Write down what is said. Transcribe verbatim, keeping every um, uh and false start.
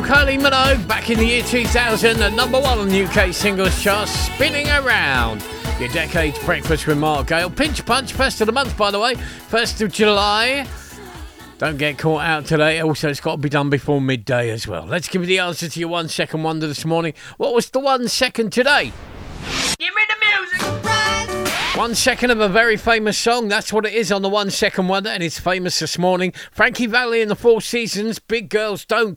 Kylie Minogue back in the year two thousand at number one on the U K singles charts, Spinning Around. Your Decade's Breakfast with Mark Gale. Pinch Punch, first of the month, by the way, first of July. Don't get caught out today. Also, it's got to be done before midday as well. Let's give you the answer to your one second wonder this morning. What was the one second today? Give me the music. One second of a very famous song. That's what it is on the one second wonder, and it's famous this morning. Frankie Valli and the Four Seasons, Big Girls Don't